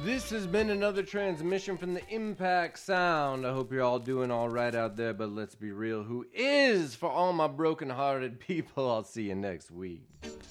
This has been another transmission from the Impact Sound. I hope you're all doing all right out there, but let's be real. Who is? For all my broken-hearted people, I'll see you next week.